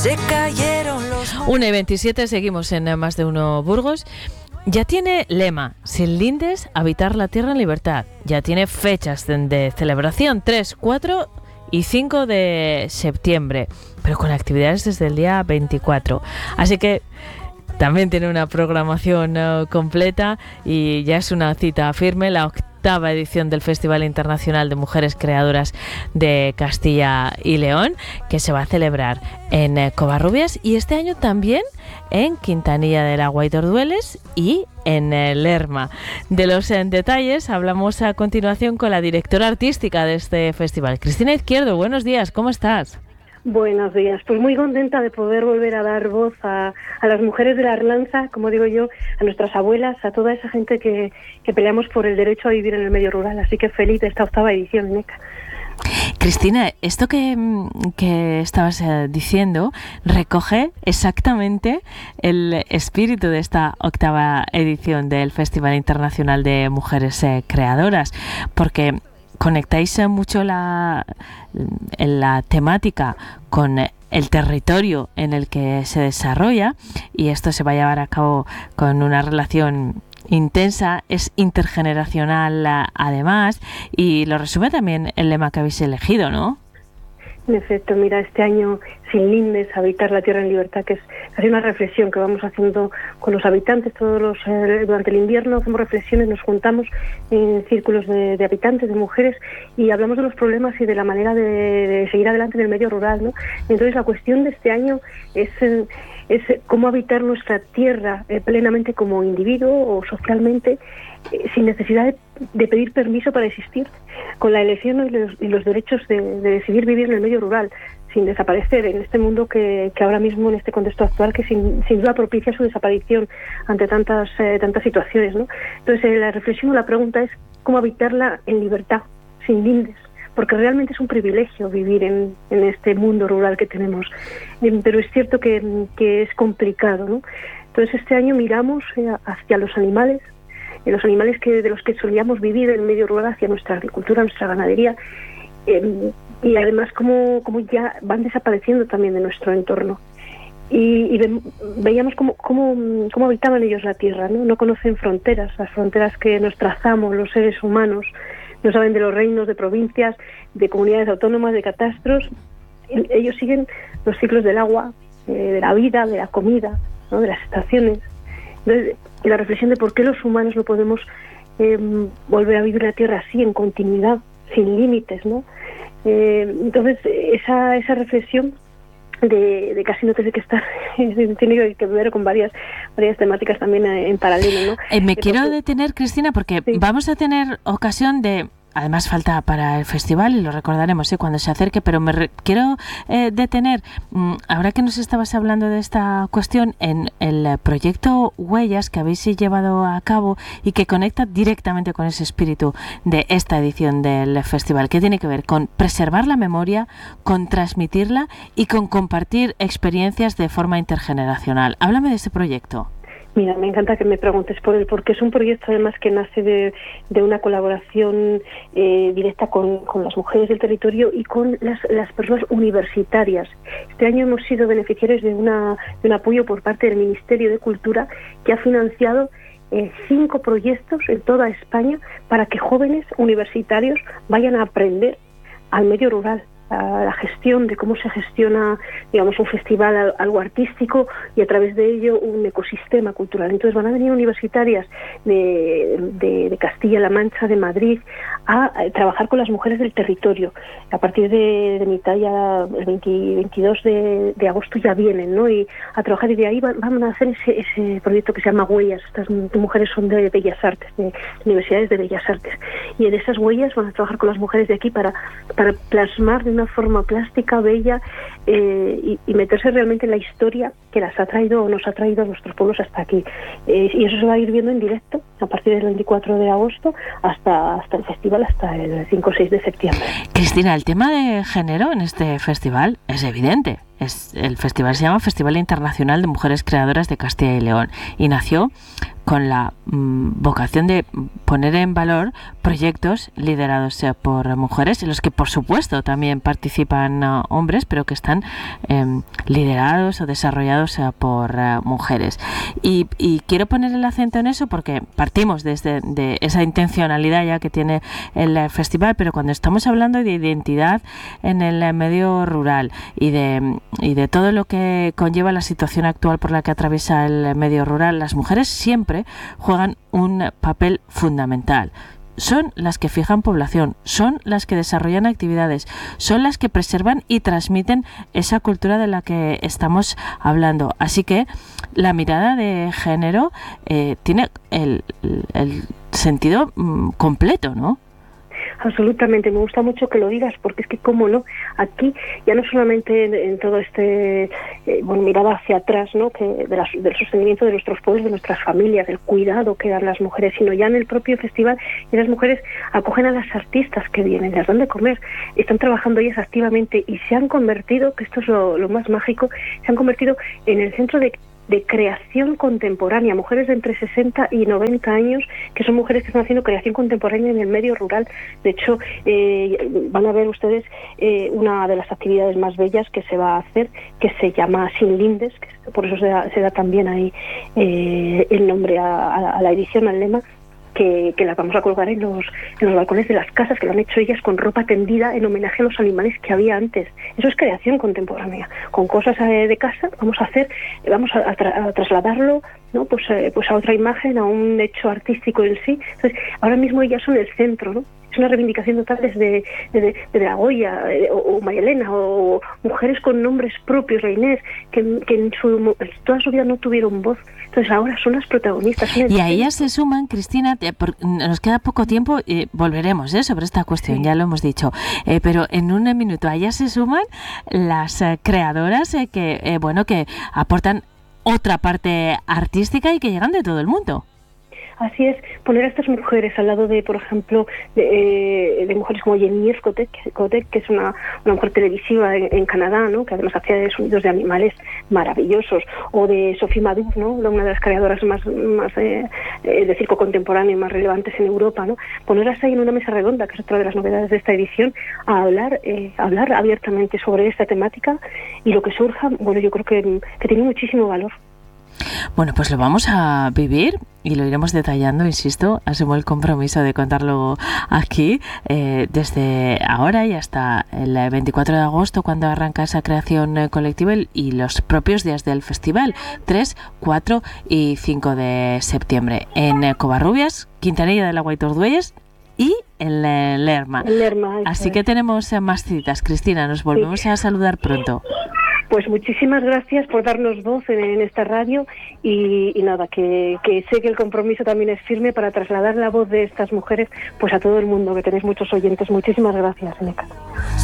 Se cayeron los... 1:27, seguimos en Más de Uno Burgos. Ya tiene lema, sin lindes, habitar la tierra en libertad. Ya tiene fechas de celebración, 3, 4 y 5 de septiembre, pero con actividades desde el día 24. Así que también tiene una programación completa y ya es una cita firme, la octava edición del Festival Internacional de Mujeres Creadoras de Castilla y León, que se va a celebrar en Covarrubias y este año también en Quintanilla del Agua y Tordueles y en Lerma. De los detalles hablamos a continuación con la directora artística de este festival, Cristina Izquierdo. Buenos días, ¿cómo estás? Buenos días, pues muy contenta de poder volver a dar voz a las mujeres de la Arlanza, como digo yo, a nuestras abuelas, a toda esa gente que peleamos por el derecho a vivir en el medio rural, así que feliz de esta octava edición, Neca. Cristina, esto que estabas diciendo recoge exactamente el espíritu de esta octava edición del Festival Internacional de Mujeres Creadoras, porque conectáis mucho la temática con el territorio en el que se desarrolla y esto se va a llevar a cabo con una relación intensa, es intergeneracional además y lo resume también el lema que habéis elegido, ¿no? En efecto, mira, este año sin lindes, habitar la tierra en libertad, que es casi una reflexión que vamos haciendo con los habitantes durante el invierno, hacemos reflexiones, nos juntamos en círculos de habitantes, de mujeres, y hablamos de los problemas y de la manera de seguir adelante en el medio rural, ¿no? Entonces la cuestión de este año es cómo habitar nuestra tierra plenamente como individuo o socialmente, sin necesidad de pedir permiso para existir, con la elección y los derechos de decidir vivir en el medio rural, sin desaparecer en este mundo que ahora mismo, en este contexto actual, que sin duda propicia su desaparición ante tantas situaciones, ¿no? Entonces la reflexión o la pregunta es cómo habitarla en libertad, sin lindes, porque realmente es un privilegio vivir en este mundo rural que tenemos, pero es cierto que es complicado, ¿no? Entonces este año miramos hacia los animales de los que solíamos vivir en el medio rural, hacia nuestra agricultura, nuestra ganadería, y además cómo ya van desapareciendo también de nuestro entorno. Y veíamos cómo habitaban ellos la tierra, ¿no? No conocen fronteras, las fronteras que nos trazamos los seres humanos, no saben de los reinos, de provincias, de comunidades autónomas, de catastros. Ellos siguen los ciclos del agua, de la vida, de la comida, ¿no? De las estaciones. Entonces, la reflexión de por qué los humanos no podemos volver a vivir la tierra así, en continuidad, sin límites, ¿no? Entonces, esa reflexión de casi no tener que estar, tiene que ver con varias temáticas también en paralelo, ¿no? Me quiero detener, Cristina, porque sí, vamos a tener ocasión de... Además falta para el festival y lo recordaremos cuando se acerque, pero quiero detener, ahora que nos estabas hablando de esta cuestión, en el proyecto Huellas que habéis llevado a cabo y que conecta directamente con ese espíritu de esta edición del festival, que tiene que ver con preservar la memoria, con transmitirla y con compartir experiencias de forma intergeneracional. Háblame de ese proyecto. Mira, me encanta que me preguntes por él, porque es un proyecto además que nace de una colaboración directa con las mujeres del territorio y con las personas universitarias. Este año hemos sido beneficiarios de un apoyo por parte del Ministerio de Cultura, que ha financiado 5 proyectos en toda España para que jóvenes universitarios vayan a aprender al medio rural, a la gestión de cómo se gestiona, digamos, un festival, algo artístico, y a través de ello un ecosistema cultural. Entonces van a venir universitarias de Castilla-La Mancha, de Madrid, a trabajar con las mujeres del territorio. A partir de mitad, ya el 22 de agosto ya vienen, ¿no? Y a trabajar, y de ahí van a hacer ese proyecto que se llama Huellas. Estas mujeres son de Bellas Artes, de universidades de Bellas Artes, y en esas huellas van a trabajar con las mujeres de aquí para plasmar de una forma plástica, bella, y meterse realmente en la historia que las ha traído o nos ha traído a nuestros pueblos hasta aquí. Y eso se va a ir viendo en directo a partir del 24 de agosto hasta el festival, hasta el 5 o 6 de septiembre. Cristina, el tema de género en este festival es evidente. El festival se llama Festival Internacional de Mujeres Creadoras de Castilla y León y nació con la vocación de poner en valor proyectos liderados por mujeres, en los que por supuesto también participan hombres, pero que están liderados o desarrollados por mujeres. Y quiero poner el acento en eso porque partimos desde de esa intencionalidad ya que tiene el festival, pero cuando estamos hablando de identidad en el medio rural y de todo lo que conlleva la situación actual por la que atraviesa el medio rural, las mujeres siempre juegan un papel fundamental. Son las que fijan población, son las que desarrollan actividades, son las que preservan y transmiten esa cultura de la que estamos hablando. Así que la mirada de género tiene el sentido completo, ¿no? Absolutamente, me gusta mucho que lo digas, porque es que, cómo no, aquí ya no solamente en todo este mirada hacia atrás, ¿no?, que del sostenimiento de nuestros pueblos, de nuestras familias, del cuidado que dan las mujeres, sino ya en el propio festival, y las mujeres acogen a las artistas que vienen, les dan de comer, están trabajando ellas activamente y se han convertido, que esto es lo más mágico, se han convertido en el centro de creación contemporánea, mujeres de entre 60 y 90 años, que son mujeres que están haciendo creación contemporánea en el medio rural. De hecho, van a ver ustedes una de las actividades más bellas que se va a hacer, que se llama Sin Lindes, que por eso se da también ahí el nombre a la edición, al lema, que la vamos a colgar en los balcones de las casas, que lo han hecho ellas con ropa tendida en homenaje a los animales que había antes. Eso es creación contemporánea. Con cosas de casa vamos a trasladarlo, ¿no?, pues a otra imagen, a un hecho artístico en sí. Entonces, ahora mismo ellas son el centro, ¿no? Es una reivindicación total desde la Goya o María Elena, o mujeres con nombres propios, la Inés, que en toda su vida no tuvieron voz. Entonces ahora son las protagonistas. Y a ellas se suman, Cristina, nos queda poco tiempo y volveremos sobre esta cuestión, sí. Ya lo hemos dicho, pero en un minuto a ellas se suman las creadoras que aportan otra parte artística y que llegan de todo el mundo. Así es, poner a estas mujeres al lado de, por ejemplo, de mujeres como Geneviève Cotet, que es una mujer televisiva en Canadá, ¿no?, que además hacía sonidos de animales maravillosos, o de Sophie Madoux, ¿no?, una de las creadoras más de circo contemporáneo más relevantes en Europa, ¿no? Ponerlas ahí en una mesa redonda, que es otra de las novedades de esta edición, a hablar abiertamente sobre esta temática, y lo que surja, yo creo que tiene muchísimo valor. Bueno, pues lo vamos a vivir y lo iremos detallando, insisto, asumo el compromiso de contarlo aquí desde ahora y hasta el 24 de agosto, cuando arranca esa creación colectiva, y los propios días del festival, 3, 4 y 5 de septiembre, en Covarrubias, Quintanilla de la Guay Torduelles y en Lerma. Así que tenemos más citas. Cristina, nos volvemos a saludar pronto. Pues muchísimas gracias por darnos voz en esta radio y nada, que sé que el compromiso también es firme para trasladar la voz de estas mujeres pues a todo el mundo, que tenéis muchos oyentes. Muchísimas gracias, Eneca.